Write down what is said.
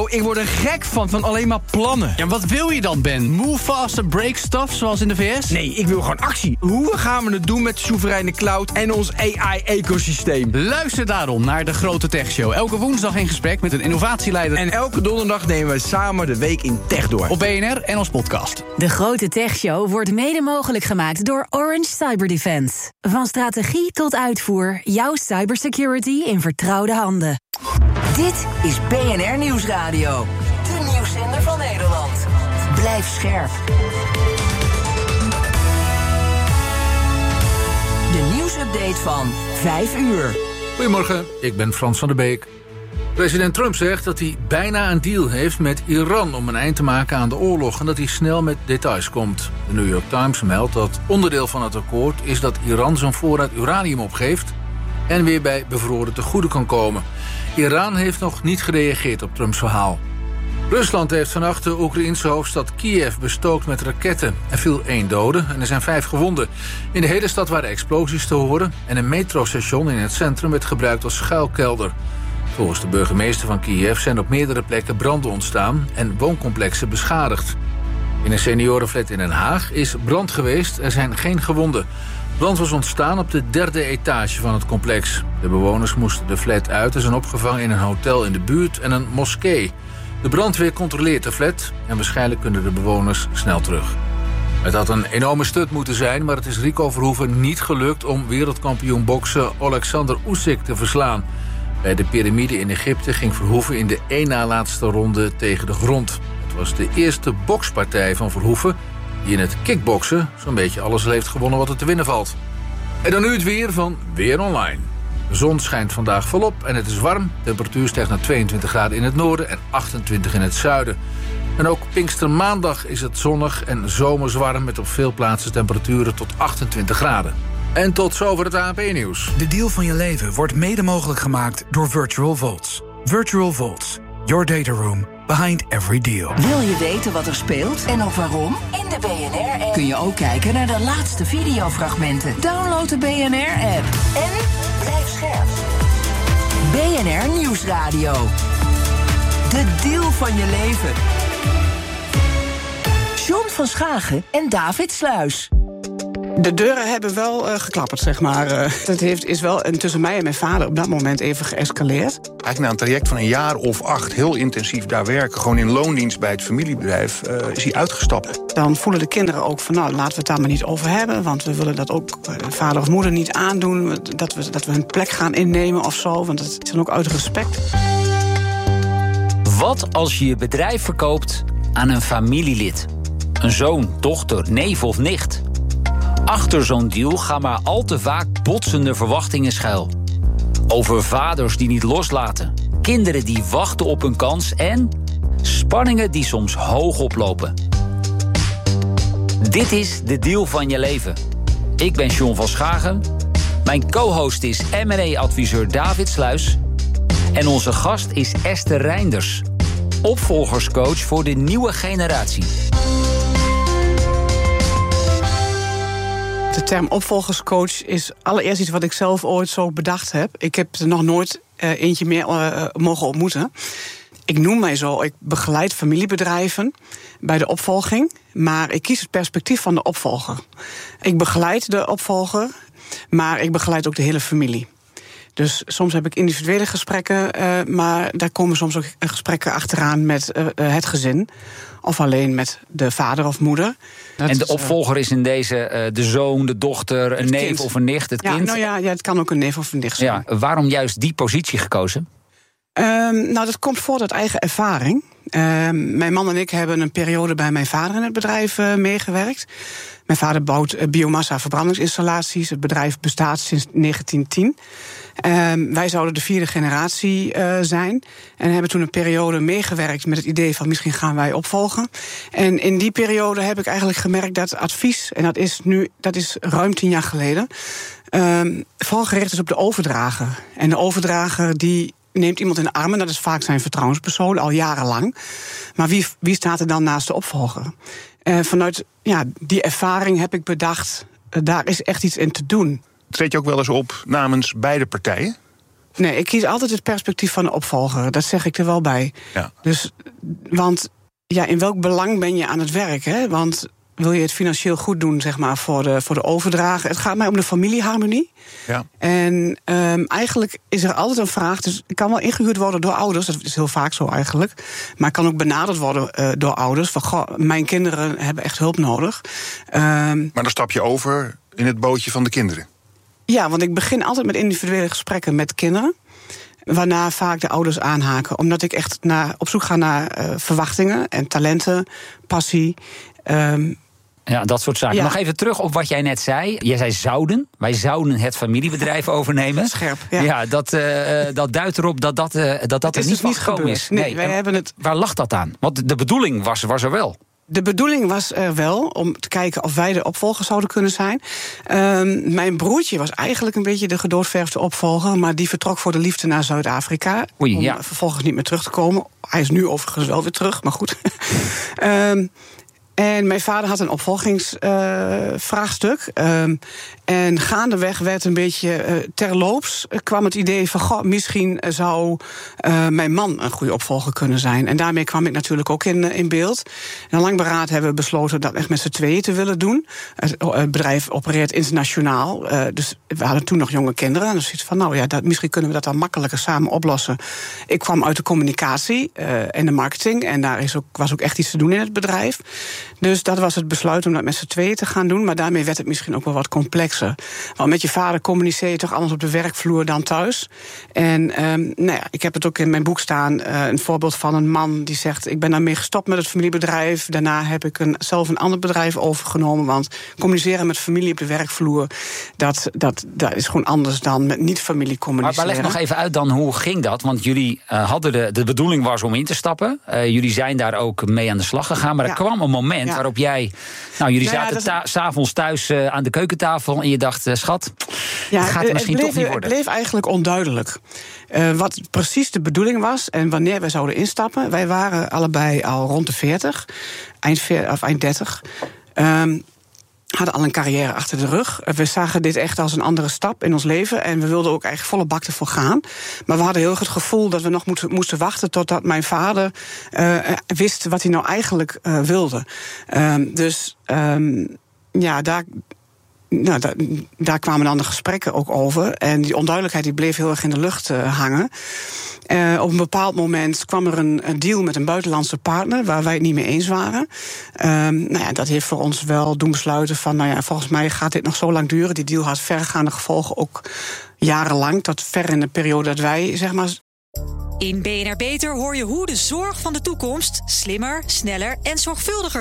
Ik word er gek van alleen maar plannen. Ja, wat wil je dan, Ben? Move fast and break stuff, zoals in de VS? Nee, ik wil gewoon actie. Hoe gaan we het doen met de soevereine cloud en ons AI-ecosysteem? Luister daarom naar De Grote Tech Show. Elke woensdag in gesprek met een innovatieleider. En elke donderdag nemen we samen de week in tech door. Op BNR en als podcast. De Grote Tech Show wordt mede mogelijk gemaakt door Orange Cyberdefense. Van strategie tot uitvoer, jouw cybersecurity in vertrouwde handen. Dit is BNR Nieuwsradio. De nieuwszender van Nederland. Blijf scherp. De nieuwsupdate van 5 uur. Goedemorgen, ik ben Frans van der Beek. President Trump zegt dat hij bijna een deal heeft met Iran om een eind te maken aan de oorlog en dat hij snel met details komt. De New York Times meldt dat onderdeel van het akkoord is dat Iran zijn voorraad uranium opgeeft en weer bij bevroren te goede kan komen. Iran heeft nog niet gereageerd op Trumps verhaal. Rusland heeft vannacht de Oekraïense hoofdstad Kiev bestookt met raketten. Er viel 1 dode en er zijn 5 gewonden. In de hele stad waren explosies te horen en een metrostation in het centrum werd gebruikt als schuilkelder. Volgens de burgemeester van Kiev zijn op meerdere plekken branden ontstaan en wooncomplexen beschadigd. In een seniorenflat in Den Haag is brand geweest, er zijn geen gewonden. Brand was ontstaan op de 3e etage van het complex. De bewoners moesten de flat uit en zijn opgevangen in een hotel in de buurt en een moskee. De brandweer controleert de flat en waarschijnlijk kunnen de bewoners snel terug. Het had een enorme stunt moeten zijn, maar het is Rico Verhoeven niet gelukt om wereldkampioen boksen Alexander Usyk te verslaan. Bij de piramide in Egypte ging Verhoeven in de 1 na laatste ronde tegen de grond. Het was de eerste bokspartij van Verhoeven die in het kickboksen zo'n beetje alles heeft gewonnen wat er te winnen valt. En dan nu het weer van Weer Online. De zon schijnt vandaag volop en het is warm. De temperatuur stijgt naar 22 graden in het noorden en 28 in het zuiden. En ook Pinkstermaandag is het zonnig en zomers warm met op veel plaatsen temperaturen tot 28 graden. En tot zover het ANP-nieuws. De deal van je leven wordt mede mogelijk gemaakt door Virtual Vaults. Virtual Vaults, your data room behind every deal. Wil je weten wat er speelt en ook waarom? In de BNR-app kun je ook kijken naar de laatste videofragmenten. Download de BNR-app en blijf scherp. BNR Nieuwsradio. De deal van je leven. John van Schagen en David Sluis. De deuren hebben wel geklapperd, zeg maar. Het is wel tussen mij en mijn vader op dat moment even geëscaleerd. Eigenlijk na een traject van een jaar of 8 heel intensief daar werken, gewoon in loondienst bij het familiebedrijf, is hij uitgestapt. Dan voelen de kinderen ook van, nou, laten we het daar maar niet over hebben, want we willen dat ook vader of moeder niet aandoen, dat we hun plek gaan innemen of zo, want dat is dan ook uit respect. Wat als je je bedrijf verkoopt aan een familielid? Een zoon, dochter, neef of nicht? Achter zo'n deal gaan maar al te vaak botsende verwachtingen schuil. Over vaders die niet loslaten, kinderen die wachten op hun kans en spanningen die soms hoog oplopen. Dit is de deal van je leven. Ik ben John van Schagen. Mijn co-host is M&A-adviseur David Sluis. En onze gast is Esther Reinders, opvolgerscoach voor de nieuwe generatie. De term opvolgerscoach is allereerst iets wat ik zelf ooit zo bedacht heb. Ik heb er nog nooit eentje meer mogen ontmoeten. Ik noem mij zo, ik begeleid familiebedrijven bij de opvolging, maar ik kies het perspectief van de opvolger. Ik begeleid de opvolger, maar ik begeleid ook de hele familie. Dus soms heb ik individuele gesprekken, maar daar komen soms ook gesprekken achteraan met het gezin. Of alleen met de vader of moeder. En de opvolger is in deze de zoon, de dochter, een neef of een nicht, het kind? Nou ja, het kan ook een neef of een nicht zijn. Ja, waarom juist die positie gekozen? Nou, dat komt voort uit eigen ervaring. Mijn man en ik hebben een periode bij mijn vader in het bedrijf meegewerkt. Mijn vader bouwt biomassa-verbrandingsinstallaties. Het bedrijf bestaat sinds 1910. Wij zouden de 4e generatie zijn. En hebben toen een periode meegewerkt met het idee van misschien gaan wij opvolgen. En in die periode heb ik eigenlijk gemerkt dat advies, en dat is ruim 10 jaar geleden, vooral gericht is op de overdrager. En de overdrager die neemt iemand in de armen, dat is vaak zijn vertrouwenspersoon, al jarenlang. Maar wie staat er dan naast de opvolger? Vanuit die ervaring heb ik bedacht, daar is echt iets in te doen. Treed je ook wel eens op namens beide partijen? Nee, ik kies altijd het perspectief van de opvolger. Dat zeg ik er wel bij. Ja. Dus, want in welk belang ben je aan het werk? Hè? Want wil je het financieel goed doen, zeg maar, voor de overdrage? Het gaat mij om de familieharmonie. Ja. En eigenlijk is er altijd een vraag. Dus ik kan wel ingehuurd worden door ouders. Dat is heel vaak zo eigenlijk. Maar ik kan ook benaderd worden door ouders. Van, goh, mijn kinderen hebben echt hulp nodig. Maar dan stap je over in het bootje van de kinderen. Ja, want ik begin altijd met individuele gesprekken met kinderen. Waarna vaak de ouders aanhaken. Omdat ik echt op zoek ga naar verwachtingen en talenten, passie. Ja, dat soort zaken. Ja. Nog even terug op wat jij net zei. Jij zei zouden. Wij zouden het familiebedrijf overnemen. Scherp, ja. Dat duidt erop dat er niet van gekomen is. Nee, wij hebben het. Waar lag dat aan? Want de bedoeling was er wel. De bedoeling was er wel om te kijken of wij de opvolger zouden kunnen zijn. Mijn broertje was eigenlijk een beetje de gedoodverfde opvolger, maar die vertrok voor de liefde naar Zuid-Afrika. Om vervolgens niet meer terug te komen. Hij is nu overigens wel weer terug, maar goed. En mijn vader had een opvolgingsvraagstuk. En gaandeweg werd een beetje terloops kwam het idee van, goh, misschien zou mijn man een goede opvolger kunnen zijn. En daarmee kwam ik natuurlijk ook in beeld. Na lang beraad hebben we besloten dat echt met z'n tweeën te willen doen. Het bedrijf opereert internationaal. Dus we hadden toen nog jonge kinderen. En dus zoiets van, misschien kunnen we dat dan makkelijker samen oplossen. Ik kwam uit de communicatie en de marketing. En daar was ook echt iets te doen in het bedrijf. Dus dat was het besluit om dat met z'n tweeën te gaan doen. Maar daarmee werd het misschien ook wel wat complexer. Want met je vader communiceer je toch anders op de werkvloer dan thuis. En ik heb het ook in mijn boek staan. Een voorbeeld van een man die zegt, ik ben daarmee gestopt met het familiebedrijf. Daarna heb ik zelf een ander bedrijf overgenomen. Want communiceren met familie op de werkvloer, dat is gewoon anders dan met niet-familie communiceren. Maar leg nog even uit dan, hoe ging dat? Want jullie hadden de bedoeling was om in te stappen. Jullie zijn daar ook mee aan de slag gegaan. Maar er kwam een moment waarop jij... jullie zaten 's avonds thuis aan de keukentafel en je dacht, schat, het gaat er misschien toch niet worden. Het bleef eigenlijk onduidelijk. Wat precies de bedoeling was en wanneer wij zouden instappen. Wij waren allebei al rond de 40, eind 30. Hadden al een carrière achter de rug. We zagen dit echt als een andere stap in ons leven. En we wilden ook eigenlijk volle bak ervoor gaan. Maar we hadden heel erg het gevoel dat we nog moesten wachten totdat mijn vader wist wat hij nou eigenlijk wilde. Daar kwamen dan de gesprekken ook over. En die onduidelijkheid die bleef heel erg in de lucht hangen. Op een bepaald moment kwam er een deal met een buitenlandse partner waar wij het niet mee eens waren. Dat heeft voor ons wel doen besluiten van, volgens mij gaat dit nog zo lang duren. Die deal had verregaande gevolgen, ook jarenlang, tot ver in de periode dat wij, zeg maar... In BNR Beter hoor je hoe de zorg van de toekomst slimmer, sneller en zorgvuldiger